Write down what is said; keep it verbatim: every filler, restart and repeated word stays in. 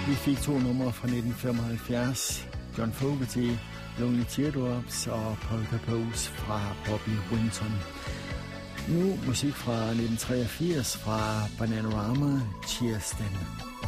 Vi fik to numre fra nitten femoghalvfjerds. John Fogerty, Lonely Teardrops og Polka Pose fra Bobby Winton. Nu musik fra nitten treogfirs fra Bananarama, Cheers Den.